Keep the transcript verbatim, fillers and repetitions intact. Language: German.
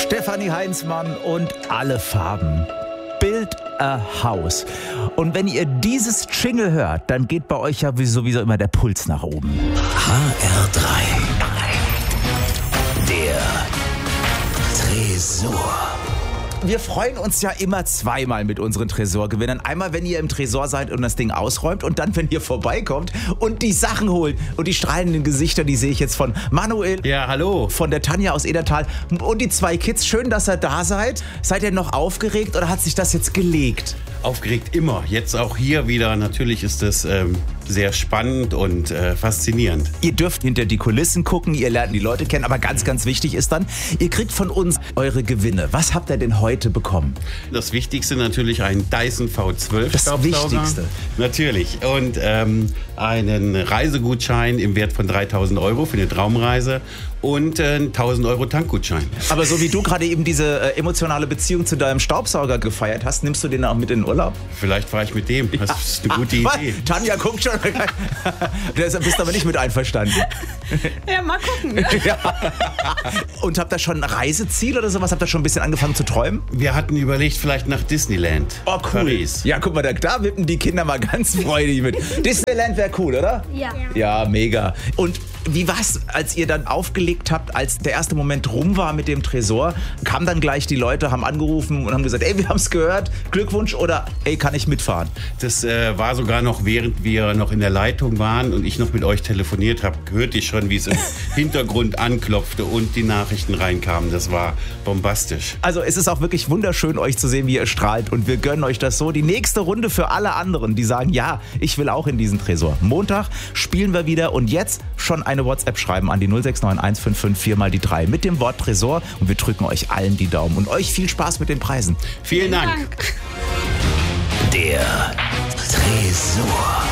Stefanie Heinzmann und alle Farben. Build a House. Und wenn ihr dieses Jingle hört, dann geht bei euch ja sowieso immer der Puls nach oben. H R drei. Der Tresor. Wir freuen uns ja immer zweimal mit unseren Tresorgewinnern. Einmal, wenn ihr im Tresor seid und das Ding ausräumt, und dann, wenn ihr vorbeikommt und die Sachen holt. Und die strahlenden Gesichter, die sehe ich jetzt von Manuel. Ja, hallo. Von der Tanja aus Edertal. Und die zwei Kids. Schön, dass ihr da seid. Seid ihr noch aufgeregt oder hat sich das jetzt gelegt? Aufgeregt immer. Jetzt auch hier wieder. Natürlich ist es ähm, sehr spannend und äh, faszinierend. Ihr dürft hinter die Kulissen gucken, ihr lernt die Leute kennen, aber ganz, ganz wichtig ist dann, ihr kriegt von uns eure Gewinne. Was habt ihr denn heute bekommen? Das Wichtigste natürlich ein Dyson V zwölf Das Staubsauger. Wichtigste. Natürlich. Und ähm, einen Reisegutschein im Wert von dreitausend Euro für eine Traumreise und äh, einen tausend Euro Tankgutschein. Aber so wie du gerade eben diese äh, emotionale Beziehung zu deinem Staubsauger gefeiert hast, nimmst du den auch mit in den Urlaub? Vielleicht fahre ich mit dem. Das ist eine gute Ah, Idee. was? Tanja guckt schon. Du bist aber nicht mit einverstanden. Ja, mal gucken. Ja. Und habt ihr schon ein Reiseziel oder sowas? Habt ihr schon ein bisschen angefangen zu träumen? Wir hatten überlegt, vielleicht nach Disneyland. Oh, cool. Paris. Ja, guck mal, da, da wippen die Kinder mal ganz freudig mit. Disneyland wäre cool, oder? Ja. Ja, mega. Und wie war's, als ihr dann aufgelegt habt, als der erste Moment rum war mit dem Tresor? Kamen dann gleich die Leute, haben angerufen und haben gesagt, ey, wir haben's gehört, Glückwunsch, oder ey, kann ich mitfahren? Das äh, war sogar noch, während wir noch in der Leitung waren und ich noch mit euch telefoniert habe, hörte ich schon, wie es im Hintergrund anklopfte und die Nachrichten reinkamen. Das war bombastisch. Also es ist auch wirklich wunderschön, euch zu sehen, wie ihr strahlt, und wir gönnen euch das so. Die nächste Runde für alle anderen, die sagen, ja, ich will auch in diesen Tresor. Montag spielen wir wieder, und jetzt schon eine WhatsApp schreiben an die null sechs neun eins fünf fünf vier mal die drei mit dem Wort Tresor, und wir drücken euch allen die Daumen und euch viel Spaß mit den Preisen. Vielen Dank. Dank. Der Tresor.